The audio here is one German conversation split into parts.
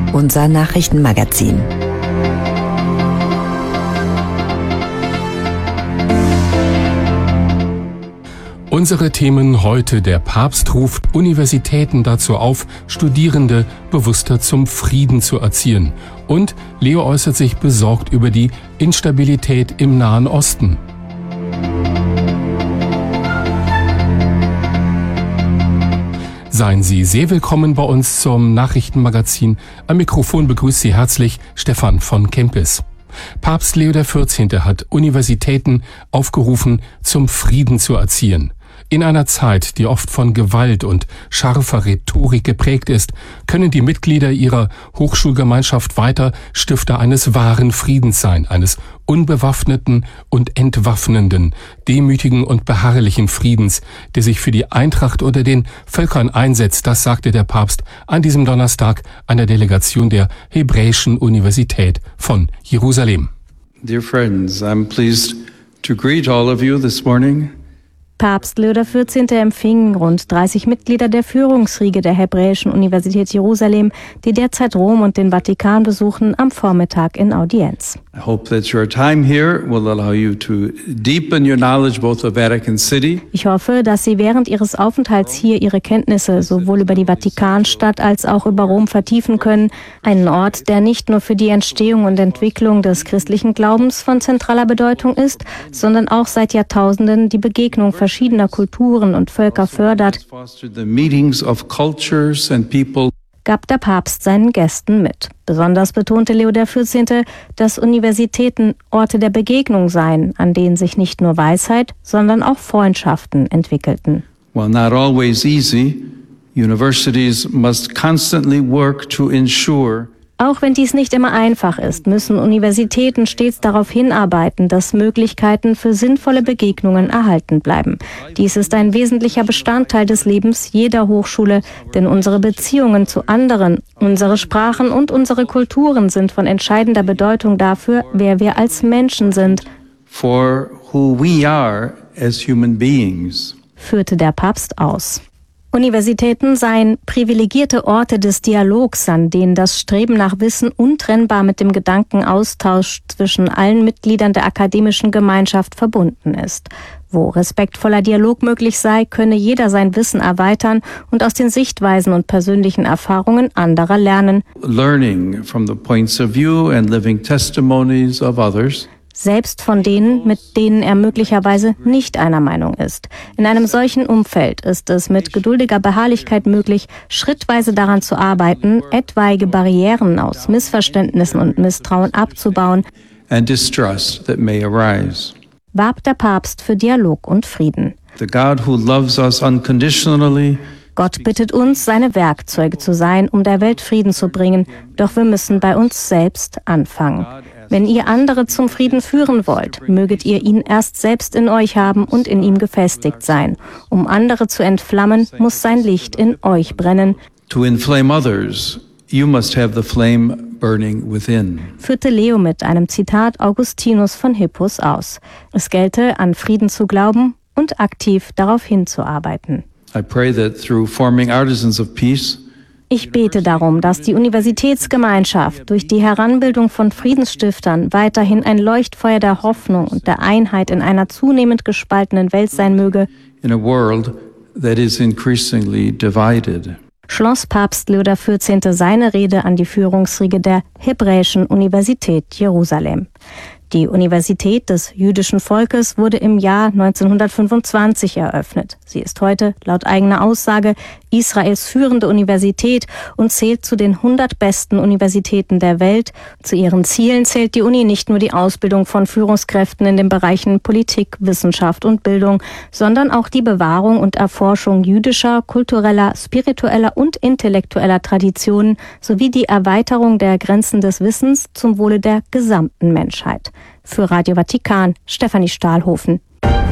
unser Nachrichtenmagazin. Unsere Themen heute: Der Papst ruft Universitäten dazu auf, Studierende bewusster zum Frieden zu erziehen. Und Leo äußert sich besorgt über die Instabilität im Nahen Osten. Seien Sie sehr willkommen bei uns zum Nachrichtenmagazin. Am Mikrofon begrüßt Sie herzlich Stefan von Kempis. Papst Leo XIV. Hat Universitäten aufgerufen, zum Frieden zu erziehen. In einer Zeit, die oft von Gewalt und scharfer Rhetorik geprägt ist, können die Mitglieder ihrer Hochschulgemeinschaft weiter Stifter eines wahren Friedens sein, eines unbewaffneten und entwaffnenden, demütigen und beharrlichen Friedens, der sich für die Eintracht unter den Völkern einsetzt. Das sagte der Papst an diesem Donnerstag einer Delegation der Hebräischen Universität von Jerusalem. Dear friends, I'm pleased to greet all of you this morning. Papst Leo XIV. Empfing rund 30 Mitglieder der Führungsriege der Hebräischen Universität Jerusalem, die derzeit Rom und den Vatikan besuchen, am Vormittag in Audienz. I hope that your time here will allow you to deepen your knowledge both of Vatican City. Ich hoffe, dass Sie während Ihres Aufenthalts hier Ihre Kenntnisse sowohl über die Vatikanstadt als auch über Rom vertiefen können. Einen Ort, der nicht nur für die Entstehung und Entwicklung des christlichen Glaubens von zentraler Bedeutung ist, sondern auch seit Jahrtausenden die Begegnung verschiedener Kulturen und Völker fördert, gab der Papst seinen Gästen mit. Besonders betonte Leo XIV., dass Universitäten Orte der Begegnung seien, an denen sich nicht nur Weisheit, sondern auch Freundschaften entwickelten. While not always easy, universities must constantly work to ensure. Auch wenn dies nicht immer einfach ist, müssen Universitäten stets darauf hinarbeiten, dass Möglichkeiten für sinnvolle Begegnungen erhalten bleiben. Dies ist ein wesentlicher Bestandteil des Lebens jeder Hochschule, denn unsere Beziehungen zu anderen, unsere Sprachen und unsere Kulturen sind von entscheidender Bedeutung dafür, wer wir als Menschen sind, For who we are as human beings. Führte der Papst aus. Universitäten seien privilegierte Orte des Dialogs, an denen das Streben nach Wissen untrennbar mit dem Gedankenaustausch zwischen allen Mitgliedern der akademischen Gemeinschaft verbunden ist. Wo respektvoller Dialog möglich sei, könne jeder sein Wissen erweitern und aus den Sichtweisen und persönlichen Erfahrungen anderer lernen. Learning from the points of view and living testimonies of others. Selbst von denen, mit denen er möglicherweise nicht einer Meinung ist. In einem solchen Umfeld ist es mit geduldiger Beharrlichkeit möglich, schrittweise daran zu arbeiten, etwaige Barrieren aus Missverständnissen und Misstrauen abzubauen, and distrust that may arise. Warb der Papst für Dialog und Frieden. The God who loves us unconditionally. Gott bittet uns, seine Werkzeuge zu sein, um der Welt Frieden zu bringen, doch wir müssen bei uns selbst anfangen. Wenn ihr andere zum Frieden führen wollt, möget ihr ihn erst selbst in euch haben und in ihm gefestigt sein. Um andere zu entflammen, muss sein Licht in euch brennen. To inflame others, you must have the flame burning within. Führte Leo mit einem Zitat Augustinus von Hippus aus. Es gelte, an Frieden zu glauben und aktiv darauf hinzuarbeiten. I pray that through forming artisans of peace, ich bete darum, dass die Universitätsgemeinschaft durch die Heranbildung von Friedensstiftern weiterhin ein Leuchtfeuer der Hoffnung und der Einheit in einer zunehmend gespaltenen Welt sein möge, in a world that is increasingly divided. Schloss Papst Leo XIV. Seine Rede an die Führungsriege der Hebräischen Universität Jerusalem. Die Universität des jüdischen Volkes wurde im Jahr 1925 eröffnet. Sie ist heute, laut eigener Aussage, Israels führende Universität und zählt zu den 100 besten Universitäten der Welt. Zu ihren Zielen zählt die Uni nicht nur die Ausbildung von Führungskräften in den Bereichen Politik, Wissenschaft und Bildung, sondern auch die Bewahrung und Erforschung jüdischer, kultureller, spiritueller und intellektueller Traditionen sowie die Erweiterung der Grenzen des Wissens zum Wohle der gesamten Menschheit. Für Radio Vatikan, Stefanie Stahlhofen.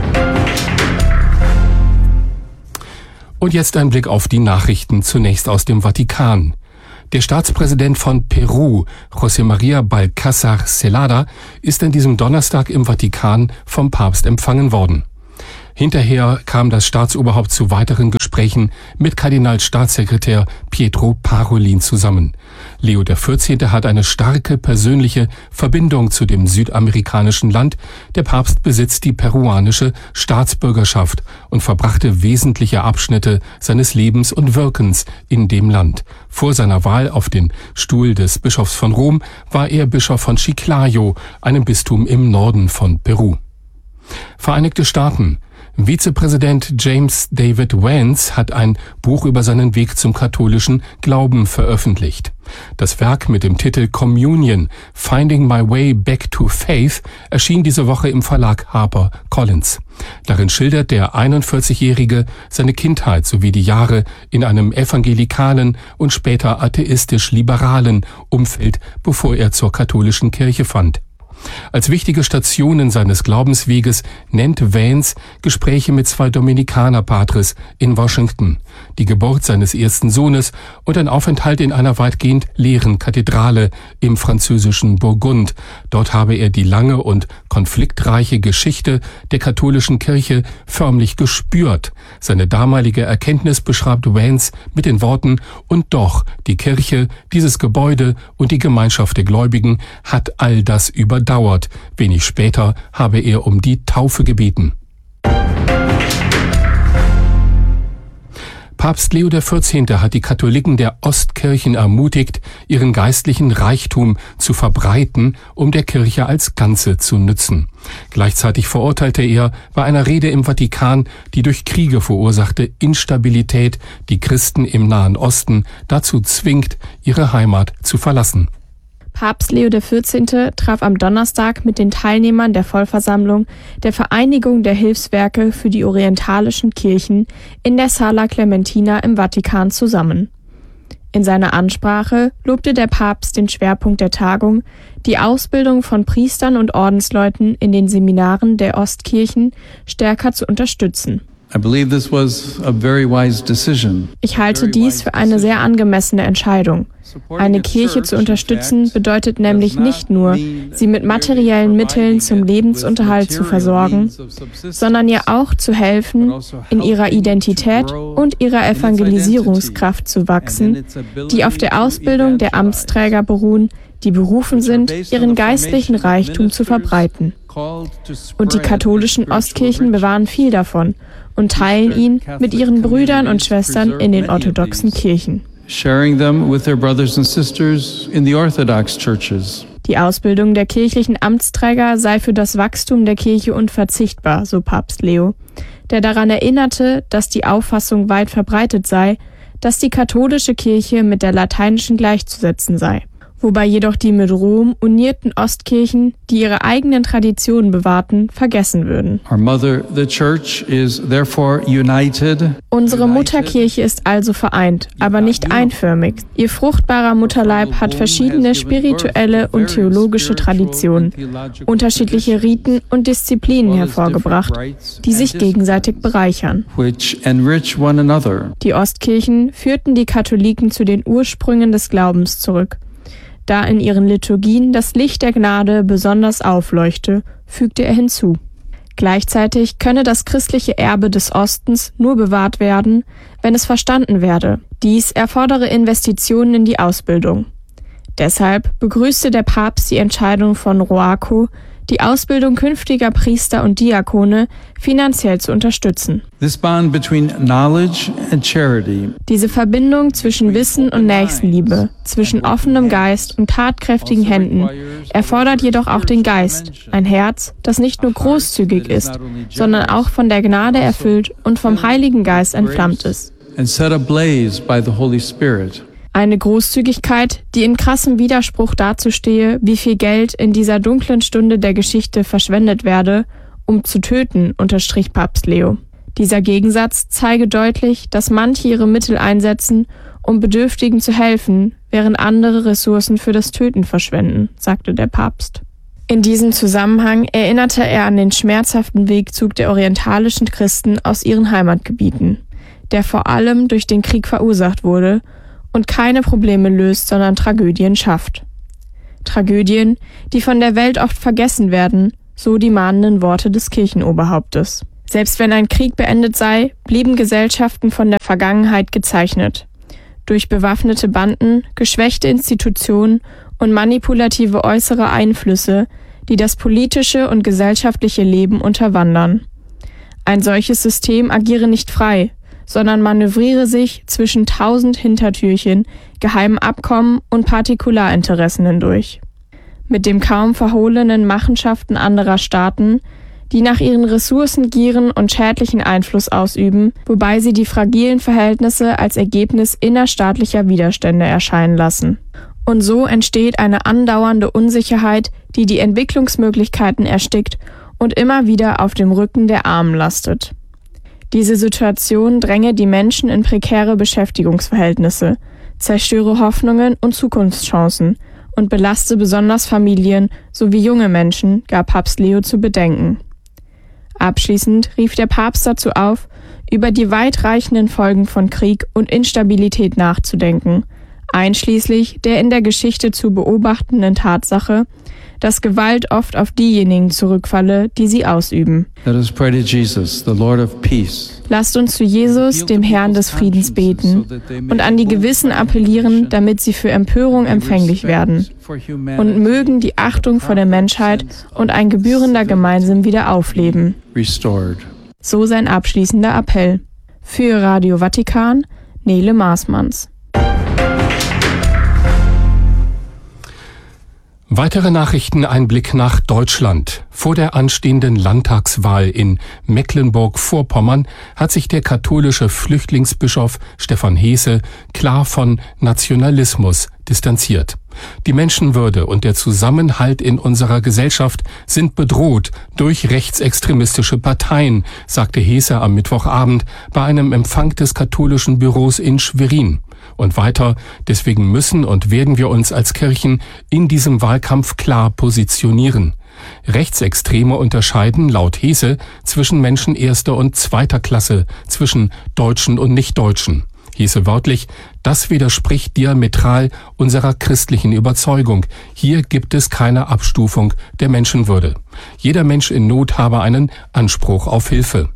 Und jetzt ein Blick auf die Nachrichten, zunächst aus dem Vatikan. Der Staatspräsident von Peru, José María Balcázar Zelada, ist an diesem Donnerstag im Vatikan vom Papst empfangen worden. Hinterher kam das Staatsoberhaupt zu weiteren Gesprächen mit Kardinalstaatssekretär Pietro Parolin zusammen. Leo XIV. Hat eine starke persönliche Verbindung zu dem südamerikanischen Land. Der Papst besitzt die peruanische Staatsbürgerschaft und verbrachte wesentliche Abschnitte seines Lebens und Wirkens in dem Land. Vor seiner Wahl auf den Stuhl des Bischofs von Rom war er Bischof von Chiclayo, einem Bistum im Norden von Peru. Vereinigte Staaten. Vizepräsident James David Vance hat ein Buch über seinen Weg zum katholischen Glauben veröffentlicht. Das Werk mit dem Titel Communion, Finding My Way Back to Faith erschien diese Woche im Verlag HarperCollins. Darin schildert der 41-Jährige seine Kindheit sowie die Jahre in einem evangelikalen und später atheistisch-liberalen Umfeld, bevor er zur katholischen Kirche fand. Als wichtige Stationen seines Glaubensweges nennt Vance Gespräche mit 2 Dominikanerpatres in Washington, die Geburt seines ersten Sohnes und ein Aufenthalt in einer weitgehend leeren Kathedrale im französischen Burgund. Dort habe er die lange und konfliktreiche Geschichte der katholischen Kirche förmlich gespürt. Seine damalige Erkenntnis beschreibt Vance mit den Worten: Und doch, die Kirche, dieses Gebäude und die Gemeinschaft der Gläubigen hat all das überdauert. Wenig später habe er um die Taufe gebeten. Papst Leo XIV. Hat die Katholiken der Ostkirchen ermutigt, ihren geistlichen Reichtum zu verbreiten, um der Kirche als Ganze zu nützen. Gleichzeitig verurteilte er bei einer Rede im Vatikan die durch Kriege verursachte Instabilität, die Christen im Nahen Osten dazu zwingt, ihre Heimat zu verlassen. Papst Leo XIV. Traf am Donnerstag mit den Teilnehmern der Vollversammlung der Vereinigung der Hilfswerke für die orientalischen Kirchen in der Sala Clementina im Vatikan zusammen. In seiner Ansprache lobte der Papst den Schwerpunkt der Tagung, die Ausbildung von Priestern und Ordensleuten in den Seminaren der Ostkirchen stärker zu unterstützen. Ich halte dies für eine sehr angemessene Entscheidung. Eine Kirche zu unterstützen bedeutet nämlich nicht nur, sie mit materiellen Mitteln zum Lebensunterhalt zu versorgen, sondern ihr auch zu helfen, in ihrer Identität und ihrer Evangelisierungskraft zu wachsen, die auf der Ausbildung der Amtsträger beruhen, die berufen sind, ihren geistlichen Reichtum zu verbreiten. Und die katholischen Ostkirchen bewahren viel davon und teilen ihn mit ihren Brüdern und Schwestern in den orthodoxen Kirchen. Die Ausbildung der kirchlichen Amtsträger sei für das Wachstum der Kirche unverzichtbar, so Papst Leo, der daran erinnerte, dass die Auffassung weit verbreitet sei, dass die katholische Kirche mit der lateinischen gleichzusetzen sei. Wobei jedoch die mit Rom unierten Ostkirchen, die ihre eigenen Traditionen bewahrten, vergessen würden. Unsere Mutterkirche ist also vereint, aber nicht einförmig. Ihr fruchtbarer Mutterleib hat verschiedene spirituelle und theologische Traditionen, unterschiedliche Riten und Disziplinen hervorgebracht, die sich gegenseitig bereichern. Die Ostkirchen führten die Katholiken zu den Ursprüngen des Glaubens zurück. Da in ihren Liturgien das Licht der Gnade besonders aufleuchte, fügte er hinzu. Gleichzeitig könne das christliche Erbe des Ostens nur bewahrt werden, wenn es verstanden werde. Dies erfordere Investitionen in die Ausbildung. Deshalb begrüßte der Papst die Entscheidung von Roaco, die Ausbildung künftiger Priester und Diakone finanziell zu unterstützen. Diese Verbindung zwischen Wissen und Nächstenliebe, zwischen offenem Geist und tatkräftigen Händen, erfordert jedoch auch den Geist, ein Herz, das nicht nur großzügig ist, sondern auch von der Gnade erfüllt und vom Heiligen Geist entflammt ist. Eine Großzügigkeit, die in krassem Widerspruch dazu stehe, wie viel Geld in dieser dunklen Stunde der Geschichte verschwendet werde, um zu töten, unterstrich Papst Leo. Dieser Gegensatz zeige deutlich, dass manche ihre Mittel einsetzen, um Bedürftigen zu helfen, während andere Ressourcen für das Töten verschwenden, sagte der Papst. In diesem Zusammenhang erinnerte er an den schmerzhaften Wegzug der orientalischen Christen aus ihren Heimatgebieten, der vor allem durch den Krieg verursacht wurde und keine Probleme löst, sondern Tragödien schafft. Tragödien, die von der Welt oft vergessen werden, so die mahnenden Worte des Kirchenoberhauptes. Selbst wenn ein Krieg beendet sei, blieben Gesellschaften von der Vergangenheit gezeichnet. Durch bewaffnete Banden, geschwächte Institutionen und manipulative äußere Einflüsse, die das politische und gesellschaftliche Leben unterwandern. Ein solches System agiere nicht frei, sondern manövriere sich zwischen 1000 Hintertürchen, geheimen Abkommen und Partikularinteressen hindurch. Mit dem kaum verhohlenen Machenschaften anderer Staaten, die nach ihren Ressourcen gieren und schädlichen Einfluss ausüben, wobei sie die fragilen Verhältnisse als Ergebnis innerstaatlicher Widerstände erscheinen lassen. Und so entsteht eine andauernde Unsicherheit, die die Entwicklungsmöglichkeiten erstickt und immer wieder auf dem Rücken der Armen lastet. Diese Situation dränge die Menschen in prekäre Beschäftigungsverhältnisse, zerstöre Hoffnungen und Zukunftschancen und belaste besonders Familien sowie junge Menschen, gab Papst Leo zu bedenken. Abschließend rief der Papst dazu auf, über die weitreichenden Folgen von Krieg und Instabilität nachzudenken, einschließlich der in der Geschichte zu beobachtenden Tatsache, dass Gewalt oft auf diejenigen zurückfalle, die sie ausüben. Let us pray to Jesus, the Lord of Peace. Lasst uns zu Jesus, dem Herrn des Friedens, beten und an die Gewissen appellieren, damit sie für Empörung empfänglich werden und mögen die Achtung vor der Menschheit und ein gebührender Gemeinsinn wieder aufleben. So sein abschließender Appell. Für Radio Vatikan, Nele Maasmanns. Weitere Nachrichten, ein Blick nach Deutschland. Vor der anstehenden Landtagswahl in Mecklenburg-Vorpommern hat sich der katholische Flüchtlingsbischof Stefan Heese klar von Nationalismus distanziert. Die Menschenwürde und der Zusammenhalt in unserer Gesellschaft sind bedroht durch rechtsextremistische Parteien, sagte Heese am Mittwochabend bei einem Empfang des katholischen Büros in Schwerin. Und weiter, deswegen müssen und werden wir uns als Kirchen in diesem Wahlkampf klar positionieren. Rechtsextreme unterscheiden laut Heese zwischen Menschen erster und zweiter Klasse, zwischen Deutschen und Nichtdeutschen. Heese wörtlich, das widerspricht diametral unserer christlichen Überzeugung. Hier gibt es keine Abstufung der Menschenwürde. Jeder Mensch in Not habe einen Anspruch auf Hilfe.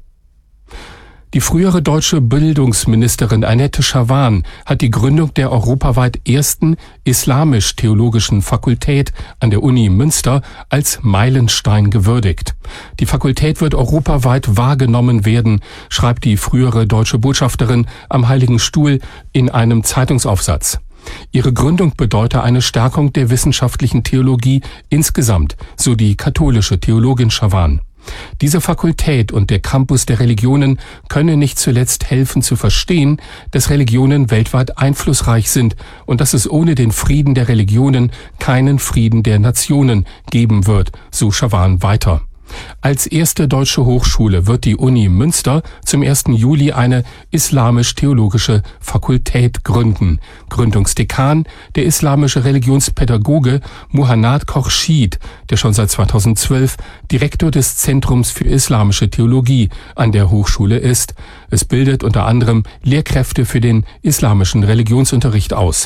Die frühere deutsche Bildungsministerin Annette Schavan hat die Gründung der europaweit ersten islamisch-theologischen Fakultät an der Uni Münster als Meilenstein gewürdigt. Die Fakultät wird europaweit wahrgenommen werden, schreibt die frühere deutsche Botschafterin am Heiligen Stuhl in einem Zeitungsaufsatz. Ihre Gründung bedeute eine Stärkung der wissenschaftlichen Theologie insgesamt, so die katholische Theologin Schavan. Diese Fakultät und der Campus der Religionen könne nicht zuletzt helfen zu verstehen, dass Religionen weltweit einflussreich sind und dass es ohne den Frieden der Religionen keinen Frieden der Nationen geben wird, so Schavan weiter. Als erste deutsche Hochschule wird die Uni Münster zum 1. Juli eine islamisch-theologische Fakultät gründen. Gründungsdekan der islamische Religionspädagoge Muhannad Khorshid, der schon seit 2012 Direktor des Zentrums für islamische Theologie an der Hochschule ist. Es bildet unter anderem Lehrkräfte für den islamischen Religionsunterricht aus.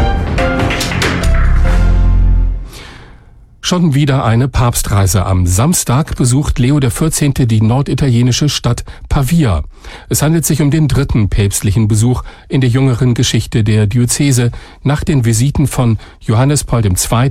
Schon wieder eine Papstreise. Am Samstag besucht Leo XIV. Die norditalienische Stadt Pavia. Es handelt sich um den dritten päpstlichen Besuch in der jüngeren Geschichte der Diözese nach den Visiten von Johannes Paul II.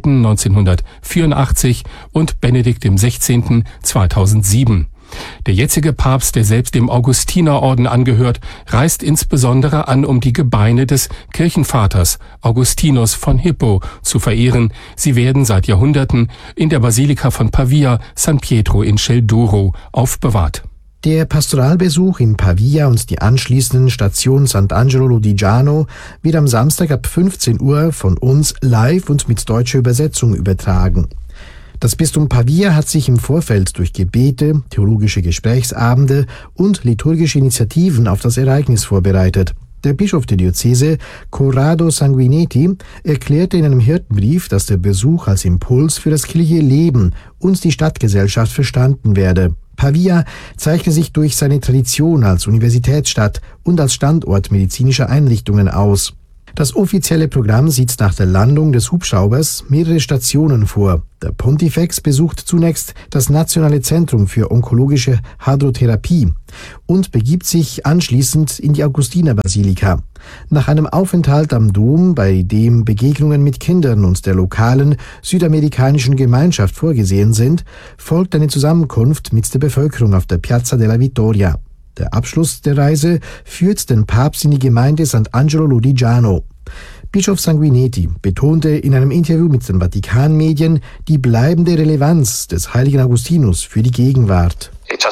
1984 und Benedikt XVI. 2007. Der jetzige Papst, der selbst dem Augustinerorden angehört, reist insbesondere an, um die Gebeine des Kirchenvaters Augustinus von Hippo zu verehren. Sie werden seit Jahrhunderten in der Basilika von Pavia San Pietro in Celduro aufbewahrt. Der Pastoralbesuch in Pavia und die anschließenden Station Sant'Angelo Lodigiano wird am Samstag ab 15 Uhr von uns live und mit deutscher Übersetzung übertragen. Das Bistum Pavia hat sich im Vorfeld durch Gebete, theologische Gesprächsabende und liturgische Initiativen auf das Ereignis vorbereitet. Der Bischof der Diözese, Corrado Sanguinetti, erklärte in einem Hirtenbrief, dass der Besuch als Impuls für das kirchliche Leben und die Stadtgesellschaft verstanden werde. Pavia zeichne sich durch seine Tradition als Universitätsstadt und als Standort medizinischer Einrichtungen aus. Das offizielle Programm sieht nach der Landung des Hubschraubers mehrere Stationen vor. Der Pontifex besucht zunächst das Nationale Zentrum für onkologische Hadrotherapie und begibt sich anschließend in die Augustinerbasilika. Nach einem Aufenthalt am Dom, bei dem Begegnungen mit Kindern und der lokalen südamerikanischen Gemeinschaft vorgesehen sind, folgt eine Zusammenkunft mit der Bevölkerung auf der Piazza della Vittoria. Der Abschluss der Reise führt den Papst in die Gemeinde Sant'Angelo Lodigiano. Bischof Sanguinetti betonte in einem Interview mit den Vatikanmedien die bleibende Relevanz des heiligen Augustinus für die Gegenwart.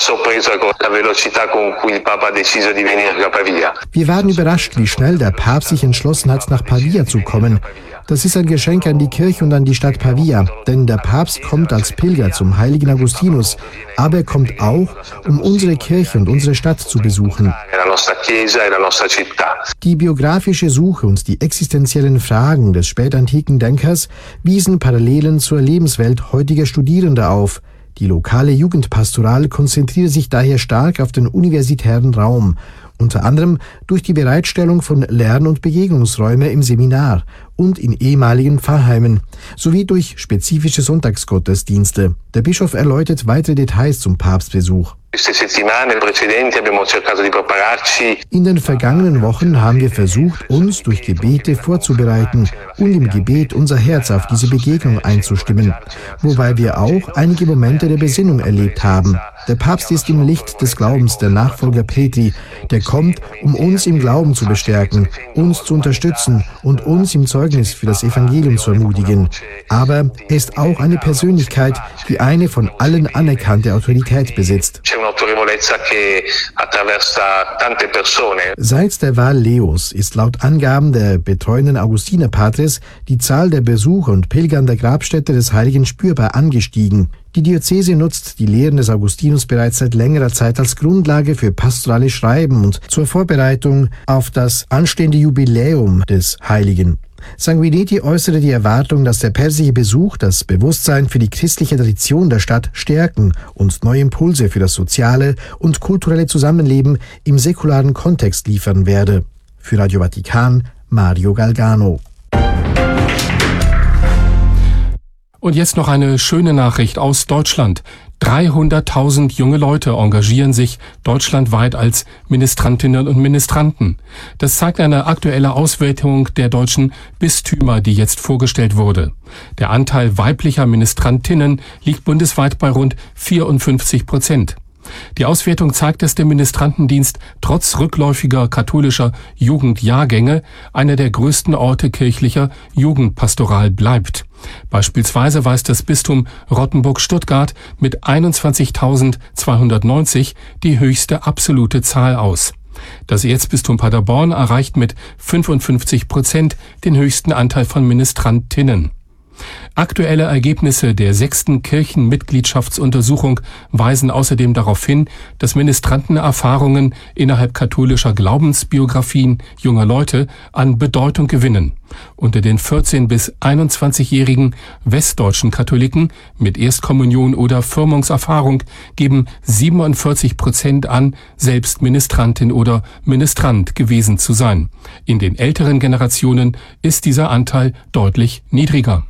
Wir waren überrascht, wie schnell der Papst sich entschlossen hat, nach Pavia zu kommen. Das ist ein Geschenk an die Kirche und an die Stadt Pavia, denn der Papst kommt als Pilger zum heiligen Augustinus, aber er kommt auch, um unsere Kirche und unsere Stadt zu besuchen. Die biografische Suche und die existenziellen Fragen des spätantiken Denkers wiesen Parallelen zur Lebenswelt heutiger Studierender auf. Die lokale Jugendpastoral konzentriert sich daher stark auf den universitären Raum, unter anderem durch die Bereitstellung von Lern- und Begegnungsräumen im Seminar und in ehemaligen Pfarrheimen, sowie durch spezifische Sonntagsgottesdienste. Der Bischof erläutert weitere Details zum Papstbesuch. In den vergangenen Wochen haben wir versucht, uns durch Gebete vorzubereiten und im Gebet unser Herz auf diese Begegnung einzustimmen, wobei wir auch einige Momente der Besinnung erlebt haben. Der Papst ist im Licht des Glaubens der Nachfolger Petri, der kommt, um uns im Glauben zu bestärken, uns zu unterstützen und uns im Zeugnis für das Evangelium zu ermutigen. Aber er ist auch eine Persönlichkeit, die eine von allen anerkannte Autorität besitzt. Seit der Wahl Leos ist laut Angaben der betreuenden Augustinerpatres die Zahl der Besucher und Pilger an der Grabstätte des Heiligen spürbar angestiegen. Die Diözese nutzt die Lehren des Augustinus bereits seit längerer Zeit als Grundlage für pastorale Schreiben und zur Vorbereitung auf das anstehende Jubiläum des Heiligen. Sanguinetti äußerte die Erwartung, dass der persische Besuch das Bewusstsein für die christliche Tradition der Stadt stärken und neue Impulse für das soziale und kulturelle Zusammenleben im säkularen Kontext liefern werde. Für Radio Vatikan, Mario Galgano. Und jetzt noch eine schöne Nachricht aus Deutschland. 300.000 junge Leute engagieren sich deutschlandweit als Ministrantinnen und Ministranten. Das zeigt eine aktuelle Auswertung der deutschen Bistümer, die jetzt vorgestellt wurde. Der Anteil weiblicher Ministrantinnen liegt bundesweit bei rund 54%. Die Auswertung zeigt, dass der Ministrantendienst trotz rückläufiger katholischer Jugendjahrgänge einer der größten Orte kirchlicher Jugendpastoral bleibt. Beispielsweise weist das Bistum Rottenburg-Stuttgart mit 21.290 die höchste absolute Zahl aus. Das Erzbistum Paderborn erreicht mit 55% den höchsten Anteil von Ministrantinnen. Aktuelle Ergebnisse der 6. Kirchenmitgliedschaftsuntersuchung weisen außerdem darauf hin, dass Ministrantenerfahrungen innerhalb katholischer Glaubensbiografien junger Leute an Bedeutung gewinnen. Unter den 14- bis 21-jährigen westdeutschen Katholiken mit Erstkommunion oder Firmungserfahrung geben 47% an, selbst Ministrantin oder Ministrant gewesen zu sein. In den älteren Generationen ist dieser Anteil deutlich niedriger.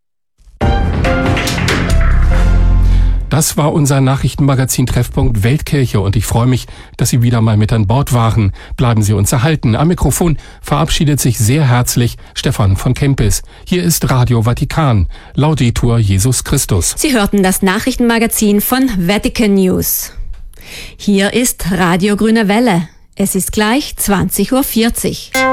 Das war unser Nachrichtenmagazin Treffpunkt Weltkirche und ich freue mich, dass Sie wieder mal mit an Bord waren. Bleiben Sie uns erhalten. Am Mikrofon verabschiedet sich sehr herzlich Stefan von Kempis. Hier ist Radio Vatikan. Laudetur Jesus Christus. Sie hörten das Nachrichtenmagazin von Vatican News. Hier ist Radio Grüne Welle. Es ist gleich 20:40 Uhr.